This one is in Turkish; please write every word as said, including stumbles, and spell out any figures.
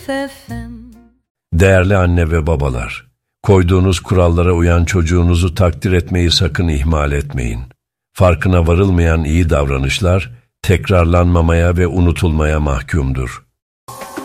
Değerli anne ve babalar, koyduğunuz kurallara uyan çocuğunuzu takdir etmeyi sakın ihmal etmeyin. Farkına varılmayan iyi davranışlar, tekrarlanmamaya ve unutulmaya mahkumdur.